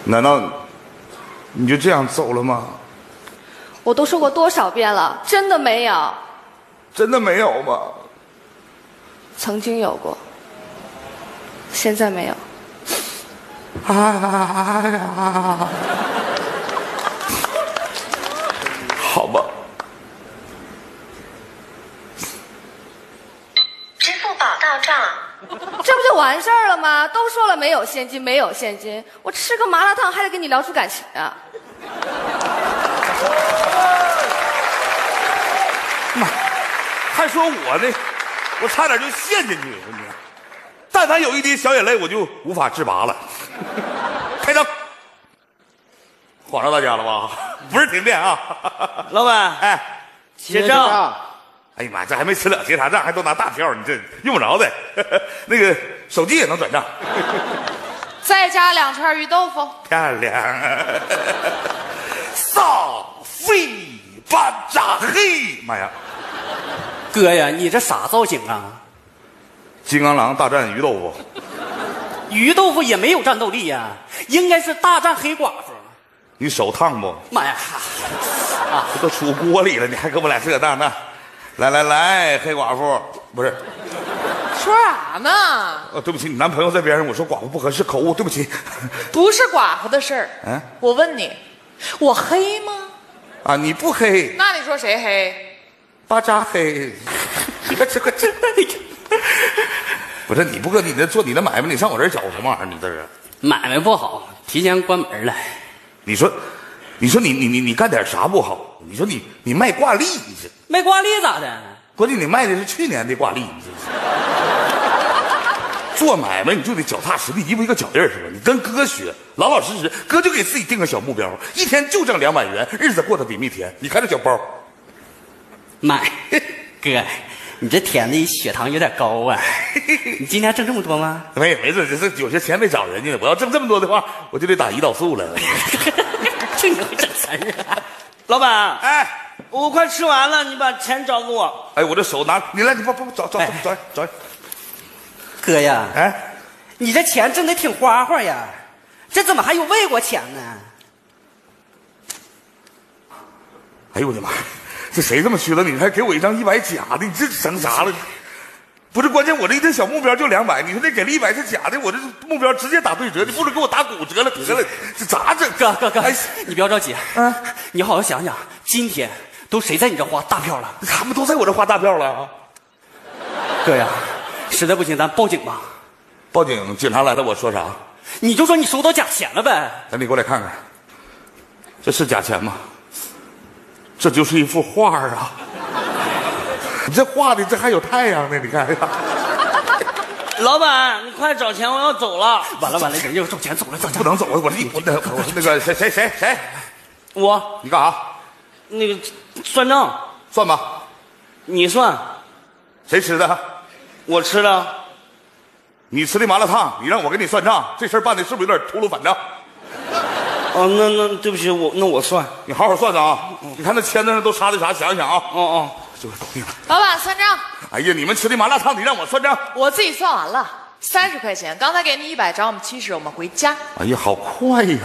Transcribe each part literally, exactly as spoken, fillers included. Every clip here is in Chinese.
难道你就这样走了吗？ 我都说过多少遍了，真的没有。 真的没有吗？ 曾经有过，现在没有。 哎呀，好吧。 支付宝到账。 这不就完事儿了吗？都说了没有现金，没有现金，我吃个麻辣烫还得跟你聊出感情啊！ 妈，还说我呢，我差点就陷进去。我跟你说，但凡有一滴小眼泪，我就无法自拔了。开灯，晃着大家了吧？不是停电啊！ 老板， 哎， 结账。 哎呀妈，这还没吃了，结啥账？还都拿大票，你这用不着的。那个手机也能转账。 再加两串鱼豆腐。 漂亮。撒飞巴扎黑，妈呀！ 哥呀，你这啥造型啊？ 金刚狼大战鱼豆腐。 鱼豆腐也没有战斗力呀，应该是大战黑寡妇。 你手烫不？ 妈呀！ 啊，都出锅里了，你还跟我俩这那那？来来来，黑寡妇不是。 说啥呢？ 哦，对不起，你男朋友在边上，我说寡妇不合适，口误，对不起。 不是寡妇的事儿。 嗯， 我问你，我黑吗？ 啊，你不黑。 那你说谁黑？ 巴扎黑。这这个这，不是你不搁你那做你的买卖，你上我这儿搅什么玩意儿？你这是买卖不好，提前关门了。 你说，你说你你你你干点啥不好？你说你你卖挂历，你这卖挂历咋的？ 关键你卖的是去年的挂历，你这是。做买卖你就得脚踏实地，一步一个脚印是吧？你跟哥学，老老实实，哥就给自己定个小目标，一天就挣两百元，日子过得比蜜甜。你看这小包， 买，哥，你这甜的血糖有点高啊！你今天挣这么多吗？ 没没事，这是有些钱没找人家。我要挣这么多的话，我就得打胰岛素了。 这你会整词儿啊？老板， 哎， 我快吃完了，你把钱找给我。 哎，我这手拿，你来，你帮帮我找找找找找。 哥呀， 哎， 你这钱挣的挺花花呀，这怎么还有外国钱呢？ 哎呦我的妈！这谁这么虚了？你还给我一张一百假的，你这整啥了？不是，关键我这一天小目标就两百，你说那给了一百是假的，我这目标直接打对折，你不如给我打骨折了得了，这咋整？ 哥哥哥， 哎， 你不要着急， 嗯， 你好好想想，今天都谁在你这花大票了？ 他们都在我这花大票了啊！ 哥呀，实在不行咱报警吧。 报警，警察来了，我说啥？ 你就说你收到假钱了呗。 那你过来看看，这是假钱吗？这就是一幅画啊！你这画的这还有太阳呢，你看。 老板，你快找钱，我要走了。完了完了，人家要找钱走了，走不能走，我我我那我那个谁谁谁谁， 我你干啥？ 那个算账， 算吧。 你算。 谁吃的？ 我吃的。 你吃的麻辣烫，你让我给你算账，这事儿办的是不是有点秃噜反账？ 哦，那那对不起，我那我算。 你好好算算啊！你看那签子上都插的啥？想想啊！ 哦哦， 这个搞定了。 老板算账。 哎呀，你们吃的麻辣烫，你让我算账？ 我自己算完了，三十块钱。刚才给你一百，找我们七十，我们回家。 哎呀，好快呀！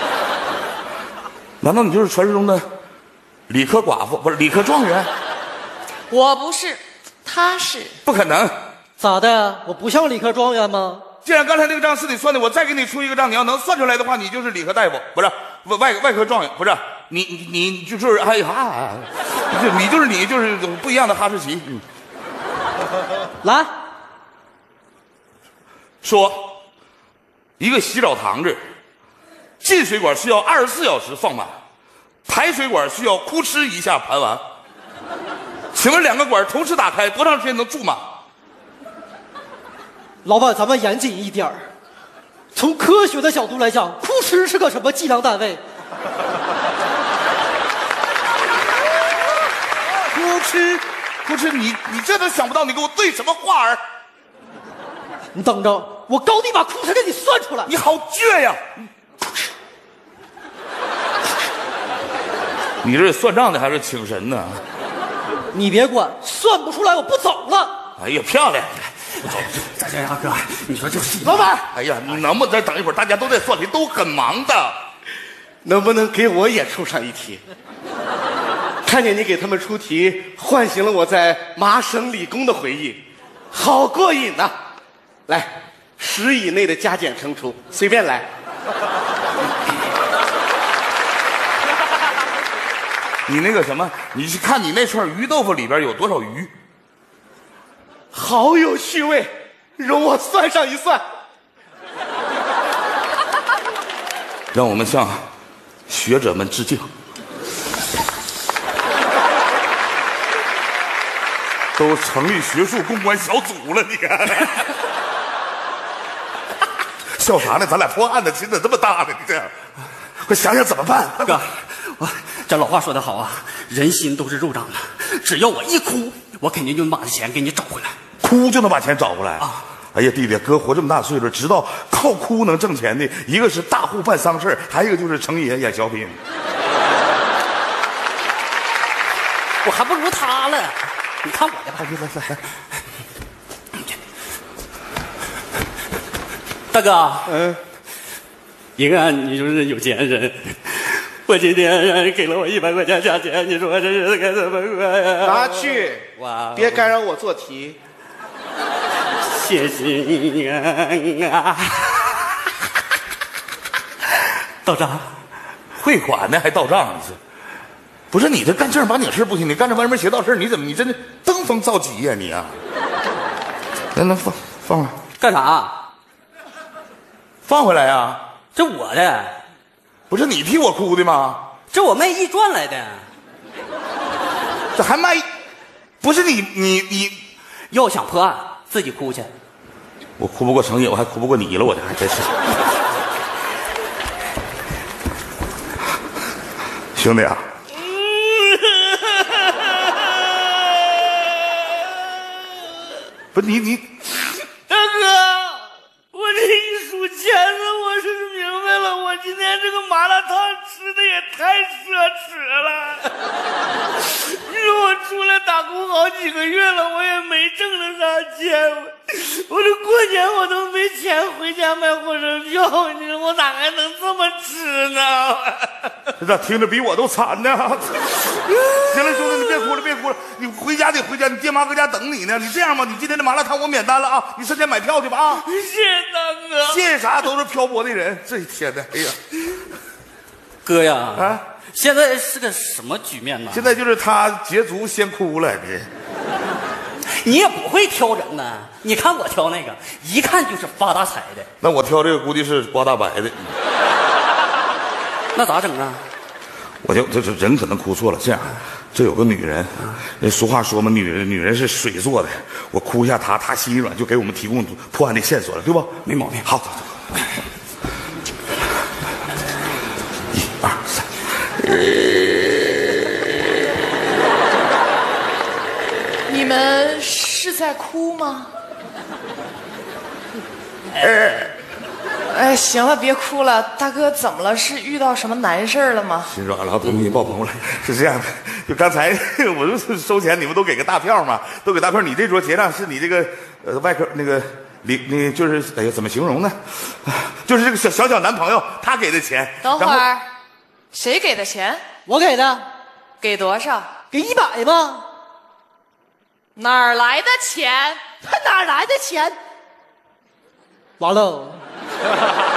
难道你就是传说中的理科寡妇，不是理科状元？ 我不是，他是。 不可能！ 咋的？我不像理科状元吗？ 既然刚才那个账是你算的，我再给你出一个账，你要能算出来的话，你就是理科大夫，不是外外外科状元，不是你你你就是哎呀，就你就是你就是不一样的哈士奇。嗯， 来， 说一个洗澡堂子，进水管需要二十四小时放满，排水管需要哭哧一下盘完。请问两个管同时打开，多长时间能注满？ 老板，咱们严谨一点儿。从科学的角度来讲，哭哧是个什么计量单位？ 哭哧，哭哧，你你这都想不到，你给我对什么话儿？ 你等着，我高低把哭哧给你算出来。 你好倔呀！你这是算账的还是请神呢？ 你别管，算不出来我不走了。 哎呀，漂亮！ 再这样哥，你说这是老板，哎呀，你能不能再等一会儿？大家都在算题，都很忙的。 能不能给我也出上一题？看见你给他们出题，唤醒了我在麻省理工的回忆，好过瘾呐、啊！来，十以内的加减乘除，随便来。 你那个什么，你去看你那串鱼豆腐里边有多少鱼？ 好有趣味，容我算上一算。 让我们向学者们致敬。都成立学术公关小组了，你看，笑啥呢？咱俩破案的心怎么这么大呢？你这样，快想想怎么办？ 哥，我这老话说得好啊，人心都是肉长的，只要我一哭，我肯定就能把这钱给你找回来。 哭就能把钱找回来啊！ 哎呀，弟弟，哥活这么大岁数，知道靠哭能挣钱的，一个是大户办丧事，还有一个就是程爷演小品。 我还不如他了。你看我的吧， 来来来， 大哥， 嗯， 一看你就是有钱人，我今天给了我一百块钱价钱，你说这日子该怎么过呀？ 拿去， 哇， 别干扰我做题。 谢谢你啊，到账， 汇款呢还到账是？不是你这干正儿八经事不行，你干这歪门邪道事你怎么你真的登峰造极呀你啊？来来放放了， 干啥？ 放回来呀！ 这我的， 不是你替我哭的吗？ 这我卖艺赚来的。 这还卖？不是你你你， 要想破案自己哭去。 我哭不过程野，我还哭不过你了，我这还真是。兄弟啊！不是你你， 大哥，我这一数钱呢，我是明白了，我今天这个麻辣烫吃的也太奢侈了。你说我出来打工好几个月了，我也没挣着啥钱，我这过年我都没钱回家买火车票，你说我咋还能这么吃呢？ 这咋听着比我都惨呢？行了，兄弟，你别哭了，别哭了，你回家得回家，你爹妈搁家等你呢。你这样吧，你今天的麻辣烫我免单了啊，你上前买票去吧啊！ 谢谢大哥， 谢谢啥？都是漂泊的人。这一天的，哎呀， 哥呀， 啊， 现在是个什么局面呢？ 现在就是他捷足先哭了，你你也不会挑人呢。你看我挑那个，一看就是发大财的。 那我挑这个估计是刮大白的。 那咋整啊？ 我就这这人可能哭错了。这样，这有个女人，人俗话说嘛，女人女人是水做的。我哭一下她，她心一软，就给我们提供破案的线索了，对不？ 没毛病。 好，走走。一二三。 你们是在哭吗？ 哎。 哎，行了，别哭了，大哥，怎么了？是遇到什么难事了吗？ 心软了，同情爆棚了。是这样的，就刚才我就是收钱，你们都给个大票嘛，都给大票。你这桌结账是你这个呃外科那个里那就是哎呀怎么形容呢？就是这个小小小男朋友他给的钱。 等会儿，谁给的钱？ 我给的， 给多少？ 给一百吧。 哪儿来的钱？ 哪儿来的钱？完了。 完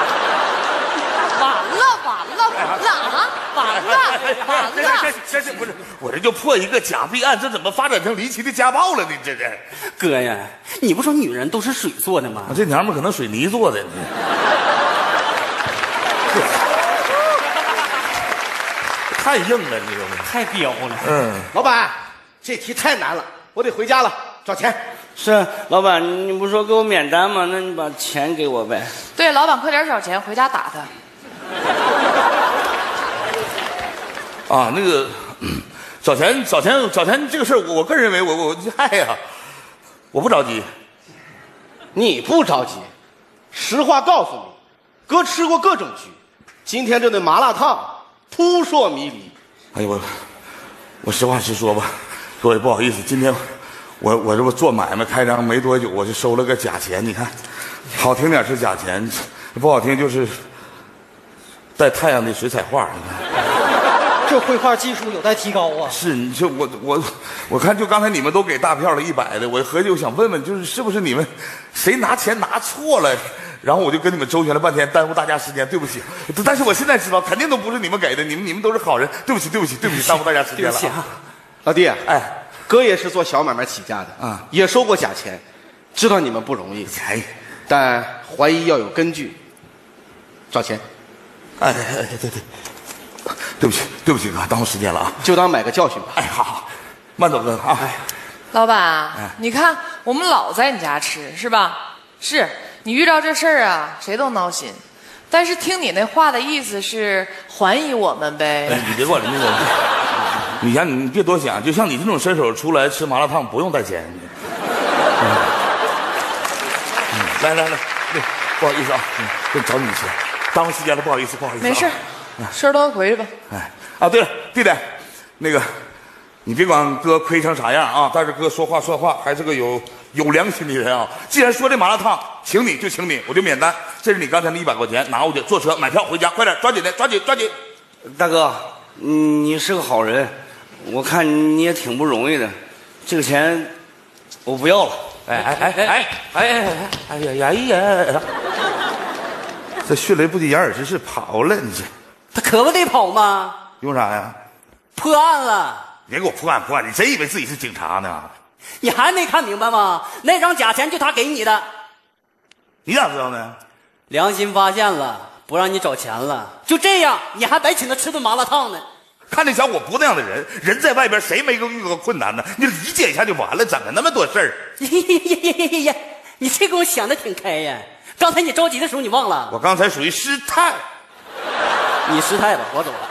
了完了完了啊！完了完了！ 这这不是我这就破一个假币案，这怎么发展成离奇的家暴了呢？这这哥呀，你不说女人都是水做的吗？ 这娘们可能水泥做的。太硬了，你知道吗？ 太彪了。 嗯， 老板，这题太难了，我得回家了，找钱。 是老板，你不说给我免单吗？那你把钱给我呗。 对，老板，快点找钱，回家打他。 啊，那个嗯找钱找钱找钱这个事儿，我我个人认为我我嗨呀，我不着急。 你不着急，实话告诉你，哥吃过各种局，今天这顿麻辣烫扑朔迷离。 哎呦我我实话实说吧，各位不好意思，今天我我这不做买卖开张没多久，我就收了个假钱，你看，好听点是假钱，不好听就是带太阳的水彩画，你看。 这绘画技术有待提高啊！ 是，你就我我我看就刚才你们都给大票了一百的，我合计我想问问，就是是不是你们谁拿钱拿错了？然后我就跟你们周旋了半天，耽误大家时间，对不起。但是我现在知道，肯定都不是你们给的，你们你们都是好人，对不起对不起对不起，耽误大家时间了。 啊、老弟，哎，哥也是做小买卖起家的啊，也收过假钱，知道你们不容易， 哎， 但怀疑要有根据，找钱。 哎哎哎，对对，对不起对不起哥，耽误时间了啊， 就当买个教训吧。 哎，好好，慢走哥啊。哎， 老板，哎、你看我们老在你家吃是吧？是。你遇到这事儿啊，谁都闹心，但是听你那话的意思是还疑我们呗。 哎，你别管那个，你想你别多想，就像你这种身手出来吃麻辣烫不用带钱。嗯嗯、来来来，不好意思啊，嗯，找你钱，耽误时间了，不好意思不好意思、啊。 没事，事儿都回去吧。 哎，啊对了，弟弟，那个你别管哥亏成啥样啊，但是哥说话算话，还是个有。有良心的人啊！既然说这麻辣烫，请你就请你，我就免单。这是你刚才那一百块钱，拿过去，坐车买票回家，快点，抓紧的，抓紧，抓紧。 大哥，你是个好人，我看你也挺不容易的，这个钱我不要了。 哎哎哎哎哎哎哎呀呀呀！这迅雷不及掩耳之势跑了，你这他可不得跑吗？ 用啥呀？ 破案了！ 别给我破案破案！你真以为自己是警察呢？ 你还没看明白吗？那张假钱就他给你的， 你咋知道呢？ 良心发现了，不让你找钱了，就这样，你还白请他吃顿麻辣烫呢。 看这小伙不那样的人，人在外边谁没遇过困难呢？你理解一下就完了，整个那么多事儿。 呀，你这给我想的挺开呀！刚才你着急的时候你忘了？ 我刚才属于失态。 你失态吧，我走了。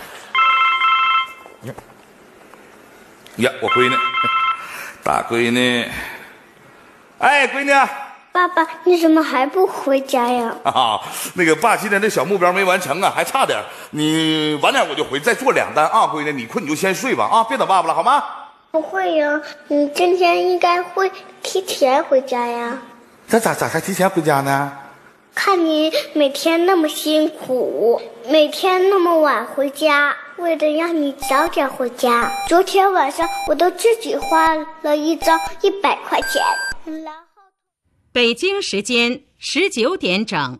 呀，我闺女。大闺女，哎，闺女， 爸爸，你怎么还不回家呀？ 啊，那个爸今天这小目标没完成啊，还差点。你晚点我就回，再做两单啊，闺女，你困你就先睡吧啊，别等爸爸了，好吗？ 不会呀，你今天应该会提前回家呀。 这咋咋还提前回家呢？ 看你每天那么辛苦，每天那么晚回家，为了让你早点回家，昨天晚上我都自己花了一张一百块钱。然后， 北京时间十九点整，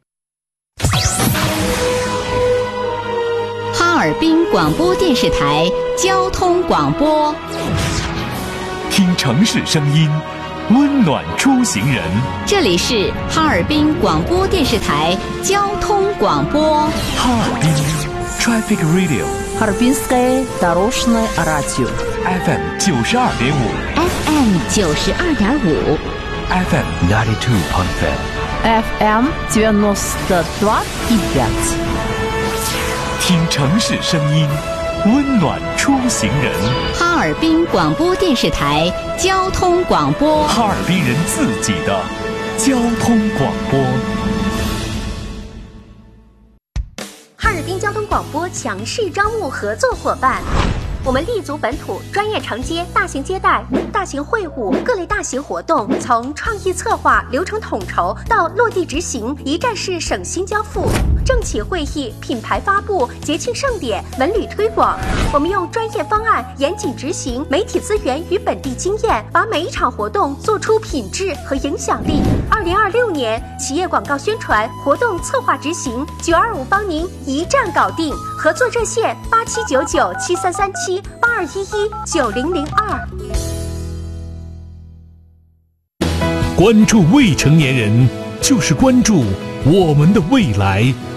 哈尔滨广播电视台交通广播， 听城市声音，温暖出行人。 这里是哈尔滨广播电视台交通广播。 哈尔滨 Traffic Radio。 Харбинское дорожное радио。 F M 九十二点五。 F M 九十二点五。 F M ninety two point five。 F M девяносто два и пять。 听城市声音，温暖出行人。 哈尔滨广播电视台交通广播， 哈尔滨人自己的交通广播。 哈尔滨交通广播强势招募合作伙伴。我们立足本土，专业承接大型接待、大型会晤、各类大型活动，从创意策划、流程统筹到落地执行，一站式省心交付。政企会议、品牌发布、节庆盛典、文旅推广，我们用专业方案严谨执行，媒体资源与本地经验，把每一场活动做出品质和影响力。二零二六年企业广告宣传、活动策划执行，九二五帮您一站搞定。合作热线八七九九七三三七八二一一九零零二。 关注未成年人，就是关注我们的未来。